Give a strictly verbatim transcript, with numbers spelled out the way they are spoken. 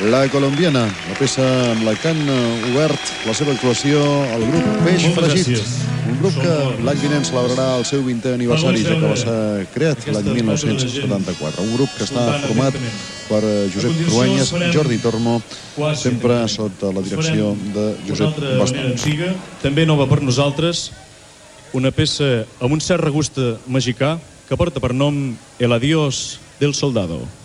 La Colombiana, la peça amb la que han obert la seva actuació al grup Peix Fregit, un grup que l'any vinent celebrarà el seu vintè aniversari, ja que va ser creat l'any mil nou-cents setanta-quatre. Un grup que està format per Josep Cruanyes, Jordi Tormo, sempre sota la direcció de Josep Bastons. També nova per nosaltres, una peça amb un cert regust mexicà que porta per nom El Adiós del Soldado.